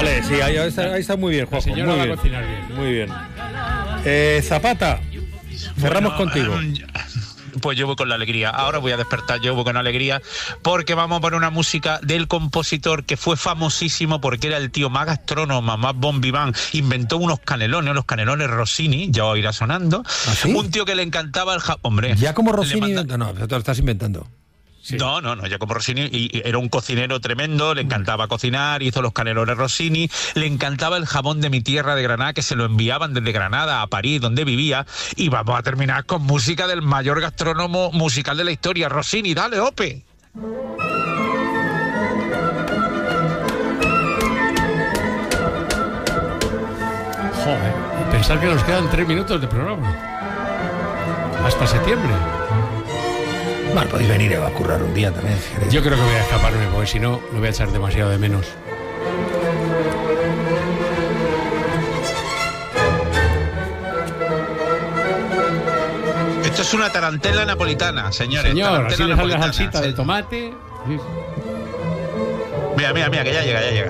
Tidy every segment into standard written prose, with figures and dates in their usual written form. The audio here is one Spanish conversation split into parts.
Vale, sí, ahí está muy bien, Juanjo. La señora va a cocinar bien. Muy bien. Zapata, cerramos contigo. Pues yo voy con la alegría. Ahora voy a despertar, yo voy con alegría, porque vamos a poner una música del compositor que fue famosísimo porque era el tío más gastrónomo, más bon vivant. Inventó los canelones Rossini, ya os irá sonando. ¿Ah, sí? Un tío que le encantaba el hombre. Ya como Rossini, no, te lo estás inventando. Sí. No, ya como Rossini, y era un cocinero tremendo, le encantaba cocinar, hizo los canelones Rossini, le encantaba el jamón de mi tierra de Granada, que se lo enviaban desde Granada a París, donde vivía, y vamos a terminar con música del mayor gastrónomo musical de la historia, Rossini. Dale, Ope. Joder, pensar que nos quedan 3 minutos de programa. Hasta septiembre. Bueno, podéis venir a currar un día también. Si queréis. Yo creo que voy a escaparme, porque si no, lo voy a echar demasiado de menos. Esto es una tarantela napolitana, señores. Señor, así le sale la salsita sí. de tomate. Sí. Mira, que ya llega.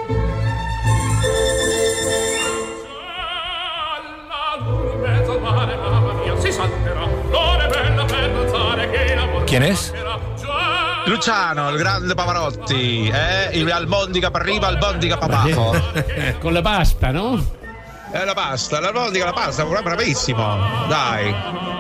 ¿Quién es? Luciano, el grande Pavarotti, y albóndiga para arriba, albóndiga para abajo. Con la pasta, ¿no? La pasta, l'albondiga, la pasta, bravissimo, dai.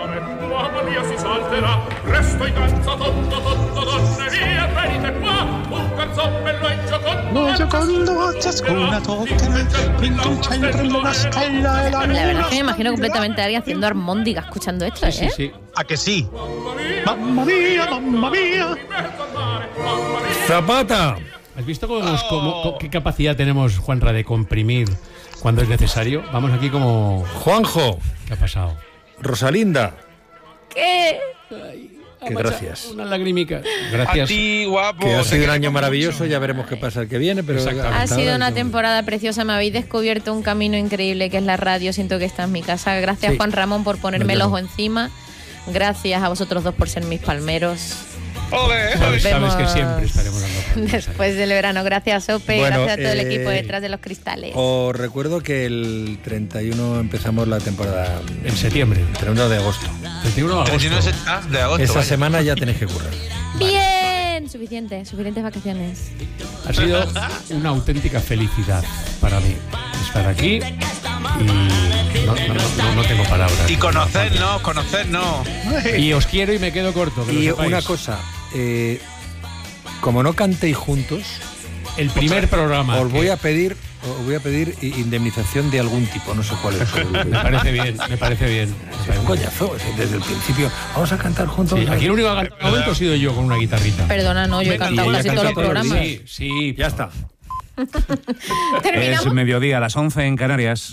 La verdad es que me imagino completamente a alguien haciendo armóndiga escuchando esto, Sí, sí. ¿A que sí? ¡Mamma mía! ¡Zapata! ¿Has visto qué capacidad tenemos, Juanra, de comprimir cuando es necesario? Vamos aquí como... Juanjo. ¿Qué ha pasado? Rosalinda. ¿Qué? Que gracias. Una lagrimica. Gracias. A ti, guapo. Que ha sido un año maravilloso, ya veremos qué pasa el que viene, pero... Ha sido una temporada preciosa, me habéis descubierto un camino increíble que es la radio, siento que esta es mi casa. Gracias, Sí. Juan Ramón, por ponerme el ojo encima. Gracias a vosotros dos por ser mis palmeros. Sabes que siempre estaremos dando palmas. Después del verano. Gracias, Ope. Bueno, gracias a todo el equipo detrás de los cristales. Os recuerdo que el 31 empezamos la temporada. En septiembre. El 31 de agosto. 31 de agosto. De agosto. Esa vaya. semana ya tenéis que currar. Bien, suficientes vacaciones. Ha sido una auténtica felicidad para mí estar aquí y no tengo palabras. Y conocernos. Y os quiero y me quedo corto. que lo Y sepáis. una cosa, como no cantéis juntos, El primer programa. os voy a pedir indemnización de algún tipo, no sé cuál es. Me parece bien. Es un coñazo, desde el principio. Vamos a cantar juntos. Sí, aquí el único que ha cantado momento he sido yo con una guitarrita. Perdona, no, yo he cantado y casi ella todos los canta todos los programas. días. Sí, Ya está. ¿Terminamos? Es mediodía a las 11 en Canarias.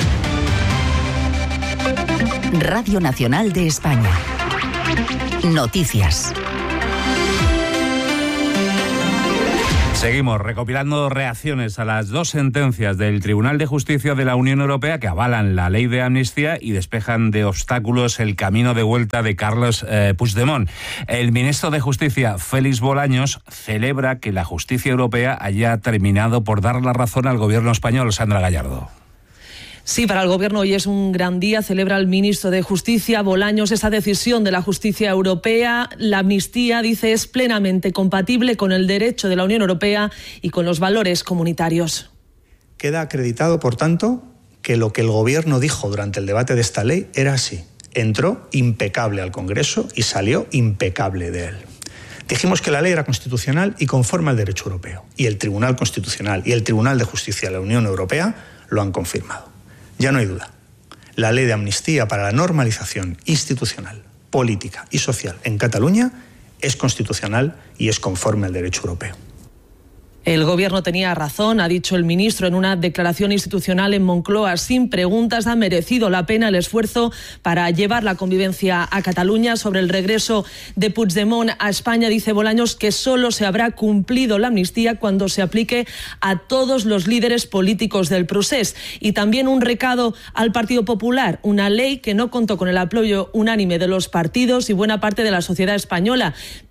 Radio Nacional de España. Noticias. Seguimos recopilando reacciones a las 2 sentencias del Tribunal de Justicia de la Unión Europea que avalan la ley de amnistía y despejan de obstáculos el camino de vuelta de Carles Puigdemont. El ministro de Justicia, Félix Bolaños, celebra que la justicia europea haya terminado por dar la razón al gobierno español. Sandra Gallardo. Sí, para el Gobierno hoy es un gran día. Celebra el ministro de Justicia, Bolaños, esa decisión de la justicia europea. La amnistía, dice, es plenamente compatible con el derecho de la Unión Europea y con los valores comunitarios. Queda acreditado, por tanto, que lo que el Gobierno dijo durante el debate de esta ley era así. Entró impecable al Congreso y salió impecable de él. Dijimos que la ley era constitucional y conforme al derecho europeo. Y el Tribunal Constitucional y el Tribunal de Justicia de la Unión Europea lo han confirmado. Ya no hay duda. La ley de amnistía para la normalización institucional, política y social en Cataluña es constitucional y es conforme al derecho europeo. El Gobierno tenía razón, ha dicho el ministro en una declaración institucional en Moncloa. Sin preguntas, ha merecido la pena el esfuerzo para llevar la convivencia a Cataluña. Sobre el regreso de Puigdemont a España, dice Bolaños que solo se habrá cumplido la amnistía cuando se aplique a todos los líderes políticos del procés. Y también un recado al Partido Popular, una ley que no contó con el apoyo unánime de los partidos y buena parte de la sociedad española, pero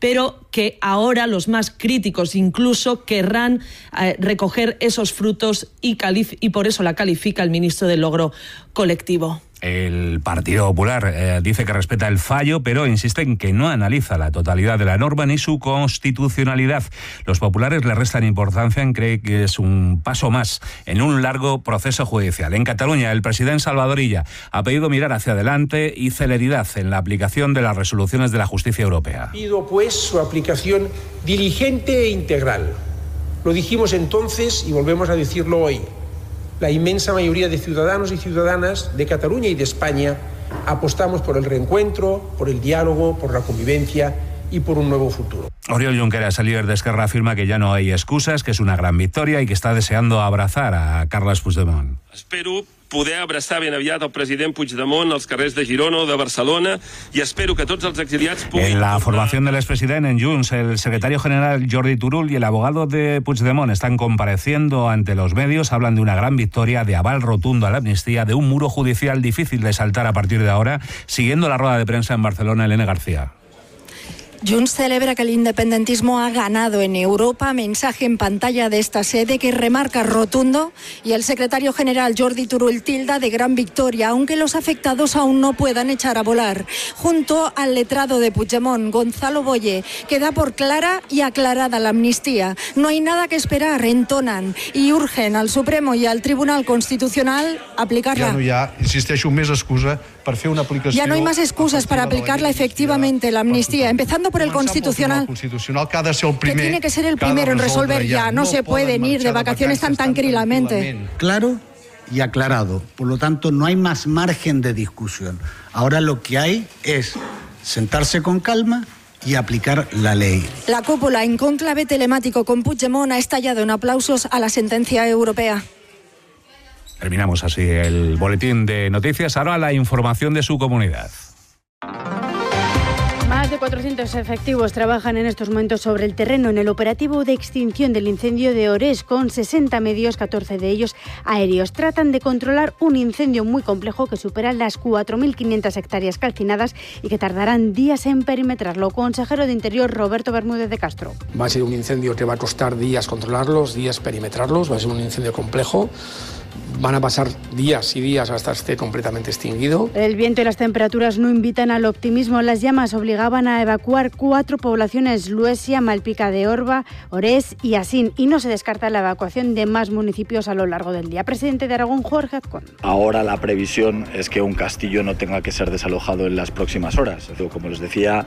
que ahora los más críticos incluso querrán recoger esos frutos y por eso la califica el ministro del logro colectivo. El Partido Popular dice que respeta el fallo, pero insiste en que no analiza la totalidad de la norma ni su constitucionalidad. Los populares le restan importancia en creer que es un paso más en un largo proceso judicial. En Cataluña, el presidente Salvador Illa ha pedido mirar hacia adelante y celeridad en la aplicación de las resoluciones de la justicia europea. Pido, pues, su aplicación diligente e integral. Lo dijimos entonces y volvemos a decirlo hoy. La inmensa mayoría de ciudadanos y ciudadanas de Cataluña y de España apostamos por el reencuentro, por el diálogo, por la convivencia y por un nuevo futuro. Oriol Junqueras, el líder de Esquerra, afirma que ya no hay excusas, que es una gran victoria y que está deseando abrazar a Carles Puigdemont. Espero poder abraçar ben aviat al president Puigdemont als carrers de Girona o de Barcelona i espero que tots els exiliats puguin... En la formación del expresidente en Junts, el secretario general Jordi Turull y el abogado de Puigdemont están compareciendo ante los medios. Hablan de una gran victoria, de aval rotundo a la amnistía, de un muro judicial difícil de saltar a partir de ahora. Siguiendo la rueda de prensa en Barcelona, Elena García. Junts celebra que el independentismo ha ganado en Europa, mensaje en pantalla de esta sede que remarca rotundo, y el secretario general Jordi Turull tilda de gran victoria, aunque los afectados aún no puedan echar a volar. Junto al letrado de Puigdemont, Gonzalo Boye, que da por clara y aclarada la amnistía. No hay nada que esperar, entonan, y urgen al Supremo y al Tribunal Constitucional aplicarla. Ja no hi ha, insisteixo, més excusa per fer una aplicació... Ya no hay más excusas para aplicarla efectivamente, la amnistía, empezando por el Constitucional, que tiene que ser el primero en resolver ya. No se pueden ir de vacaciones tan tranquilamente. Claro y aclarado. Por lo tanto, no hay más margen de discusión. Ahora lo que hay es sentarse con calma y aplicar la ley. La cúpula en cónclave telemático con Puigdemont ha estallado en aplausos a la sentencia europea. Terminamos así el boletín de noticias. Ahora la información de su comunidad. Más de 400 efectivos trabajan en estos momentos sobre el terreno en el operativo de extinción del incendio de Orés, con 60 medios, 14 de ellos aéreos. Tratan de controlar un incendio muy complejo que supera las 4.500 hectáreas calcinadas y que tardarán días en perimetrarlo. Consejero de Interior, Roberto Bermúdez de Castro. Va a ser un incendio que va a costar días controlarlos, días perimetrarlos, va a ser un incendio complejo. Van a pasar días y días hasta esté completamente extinguido. El viento y las temperaturas no invitan al optimismo. Las llamas obligaban a evacuar 4 poblaciones: Luesia, Malpica de Orba, Orés y Asín. Y no se descarta la evacuación de más municipios a lo largo del día. Presidente de Aragón, Jorge Azcón. Ahora la previsión es que un castillo no tenga que ser desalojado en las próximas horas. Como les decía,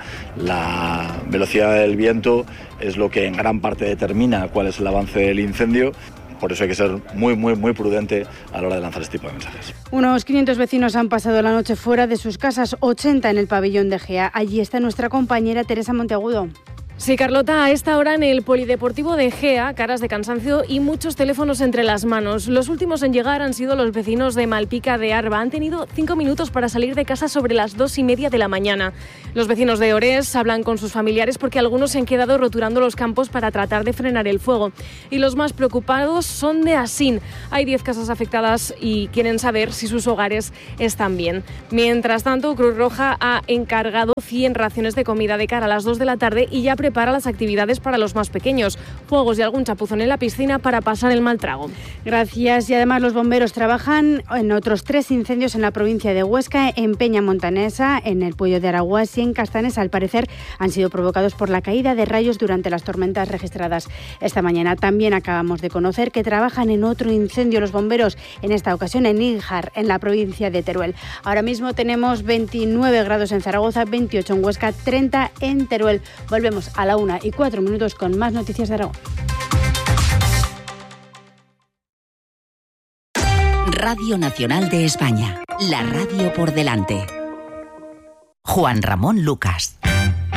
la velocidad del viento es lo que en gran parte determina cuál es el avance del incendio. Por eso hay que ser muy prudente a la hora de lanzar este tipo de mensajes. Unos 500 vecinos han pasado la noche fuera de sus casas, 80 en el pabellón de Gea. Allí está nuestra compañera Teresa Monteagudo. Sí, Carlota, a esta hora en el Polideportivo de Gea, caras de cansancio y muchos teléfonos entre las manos. Los últimos en llegar han sido los vecinos de Malpica de Arba. Han tenido 5 minutos para salir de casa sobre las 2:30 de la mañana. Los vecinos de Orés hablan con sus familiares porque algunos se han quedado roturando los campos para tratar de frenar el fuego. Y los más preocupados son de Asín. Hay 10 casas afectadas y quieren saber si sus hogares están bien. Mientras tanto, Cruz Roja ha encargado 100 raciones de comida de cara a las 2 de la tarde y ya prepara las actividades para los más pequeños, juegos y algún chapuzón en la piscina para pasar el mal trago. Gracias. Y además los bomberos trabajan en otros 3 incendios en la provincia de Huesca, en Peña Montanesa, en el Puello de Araguás y en Castanes. Al parecer han sido provocados por la caída de rayos durante las tormentas registradas esta mañana. También acabamos de conocer que trabajan en otro incendio los bomberos, en esta ocasión en Níjar, en la provincia de Teruel. Ahora mismo tenemos 29 grados en Zaragoza, 28 en Huesca, 30 en Teruel. Volvemos a la 1:04 con más noticias de Aragón. Radio Nacional de España, la radio por delante. Juan Ramón Lucas.